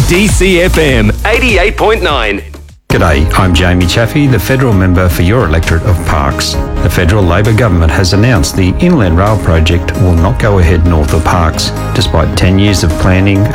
DCFM 88.9. G'day, I'm Jamie Chaffey, the federal member for your electorate of Parkes. The federal Labor government has announced the Inland Rail project will not go ahead north of Parkes. Despite 10 years of planning